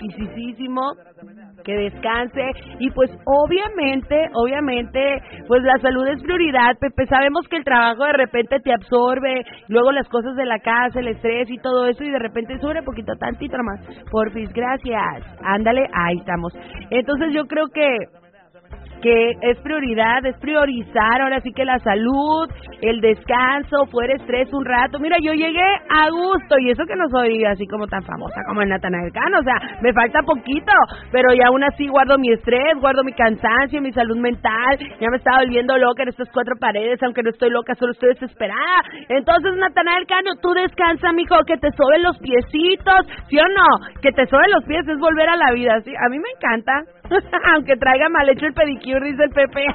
muchísimo, que descanse y pues obviamente, pues la salud es prioridad, Pepe. Sabemos que el trabajo de repente te absorbe, luego las cosas de la casa, el estrés y todo eso, y de repente sube poquito, tantito nomás. Porfis, gracias. Ándale, ahí estamos. Entonces yo creo que es prioridad, es priorizar ahora sí que la salud, el descanso, fuera estrés un rato. Mira, yo llegué a gusto, y eso que no soy así como tan famosa como el Natanael Cano, o sea, me falta poquito, pero ya aún así guardo mi estrés, guardo mi cansancio, mi salud mental. Ya me estaba volviendo loca en estas cuatro paredes, aunque no estoy loca, solo estoy desesperada. Entonces, Natanael Cano, tú descansa, mijo, que te soben los piecitos, ¿sí o no? Que te soben los pies es volver a la vida, ¿sí? A mí me encanta, aunque traiga mal hecho el pedicure, dice el Pepe.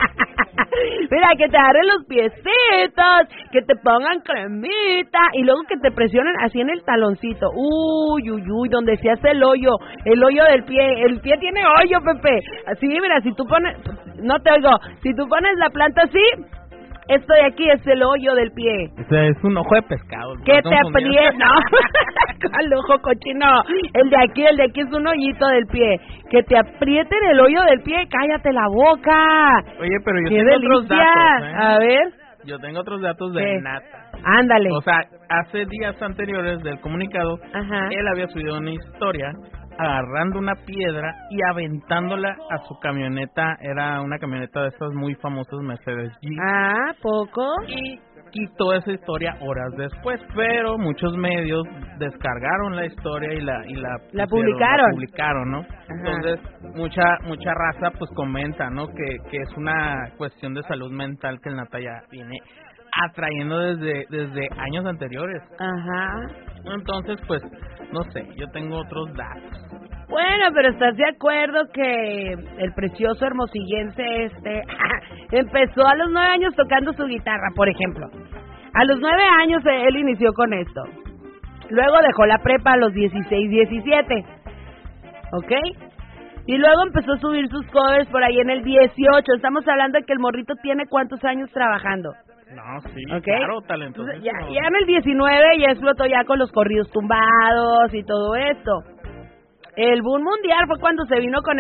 Mira, que te agarren los piecitos, que te pongan cremita y luego que te presionen así en el taloncito. Uy, donde se hace el hoyo del pie. El pie tiene hoyo, Pepe. Así, mira, si tú pones, no te oigo, si tú pones la planta así, esto de aquí es el hoyo del pie. Es un ojo de pescado. Que te apriete, no, al ojo cochino. El de aquí es un hoyito del pie. Que te aprieten el hoyo del pie, cállate la boca. Oye, pero yo ¡qué tengo delicia! otros datos, A ver. Yo tengo otros datos de Nata. Ándale. O sea, hace días anteriores del comunicado, ajá, él había subido una historia agarrando una piedra y aventándola a su camioneta. Era una camioneta de estas muy famosas, Mercedes-G. Ah, ¿poco? Y quitó esa historia horas después, pero muchos medios descargaron la historia y la publicaron, ¿no? Ajá. Entonces, mucha raza pues comenta, ¿no? Que es una cuestión de salud mental que el Nata ya viene atrayendo desde años anteriores. Ajá. Entonces, pues, no sé, yo tengo otros datos. Bueno, pero ¿estás de acuerdo que el precioso hermosillense empezó a los 9 años tocando su guitarra, por ejemplo? A los 9 años él inició con esto. Luego dejó la prepa a los 16, 17. ¿Ok? Y luego empezó a subir sus covers por ahí en el 18. Estamos hablando de que el morrito tiene ¿cuántos años trabajando? No, sí, ¿okay? Claro, talentoso. Ya en el 19 ya explotó ya con los corridos tumbados y todo esto. El boom mundial fue cuando se vino con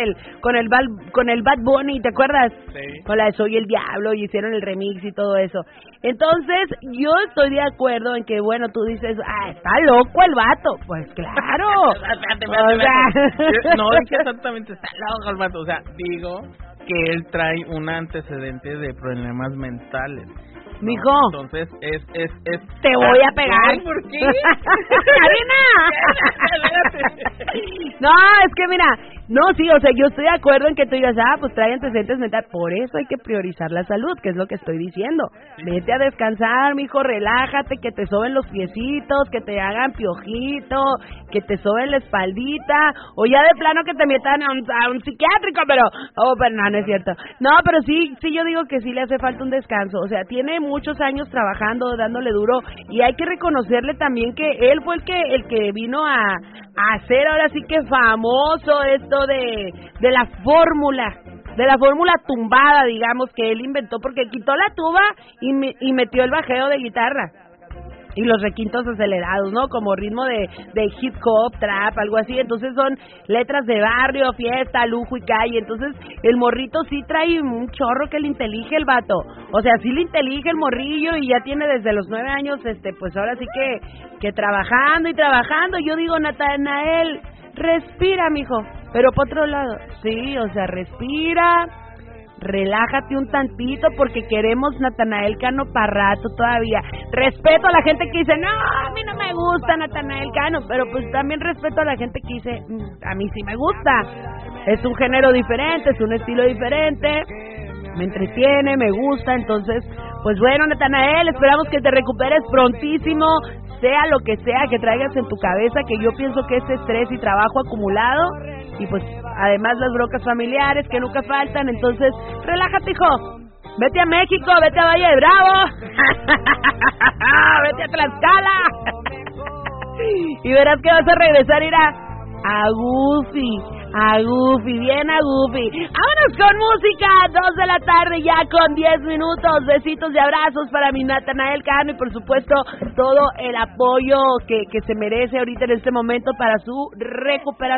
el Bad Bunny, ¿te acuerdas? Sí. Con la de Soy el Diablo, y hicieron el remix y todo eso. Entonces, yo estoy de acuerdo en que, bueno, tú dices, está loco el vato. Pues claro. Espérate. No dije exactamente está loco el vato, o sea, digo que él trae un antecedente de problemas mentales. Mijo. Entonces, es te voy a pegar. ¿Por qué? ¡Karina! No, es que mira, no, sí, o sea, yo estoy de acuerdo en que tú digas, pues trae antecedentes mentales, por eso hay que priorizar la salud, que es lo que estoy diciendo. Sí. Vete a descansar, mijo, relájate, que te soben los piecitos, que te hagan piojito, que te soben la espaldita, o ya de plano que te metan a un psiquiátrico, pero no es cierto. No, pero sí, yo digo que sí le hace falta un descanso, o sea, tiene muchos años trabajando, dándole duro, y hay que reconocerle también que él fue el que vino a hacer ahora sí que famoso esto de la fórmula tumbada, digamos, que él inventó, porque quitó la tuba y metió el bajeo de guitarra y los requintos acelerados, ¿no? Como ritmo de hip hop, trap, algo así. Entonces son letras de barrio, fiesta, lujo y calle. Entonces el morrito sí trae un chorro que le intelige el vato. O sea, sí le intelige el morrillo, y ya tiene desde los 9 años, pues ahora sí que trabajando y trabajando. Yo digo, Natanael, respira, mijo. Pero por otro lado, sí, o sea, respira, relájate un tantito, porque queremos Natanael Cano para rato todavía. Respeto a la gente que dice, no, a mí no me gusta Natanael Cano, pero pues también respeto a la gente que dice, a mí sí me gusta. Es un género diferente, es un estilo diferente, me entretiene, me gusta. Entonces, pues bueno, Natanael, esperamos que te recuperes prontísimo, sea lo que sea que traigas en tu cabeza, que yo pienso que es estrés y trabajo acumulado, y pues además las broncas familiares que nunca faltan. Entonces, relájate, hijo, vete a México, vete a Valle de Bravo, vete a Tlaxcala, y verás que vas a regresar, ir a Goofy, bien a Goofy. Vámonos con música, 2 de la tarde ya con 10 minutos. Besitos y abrazos para mi Natanael Cano, y por supuesto todo el apoyo que se merece ahorita en este momento para su recuperación.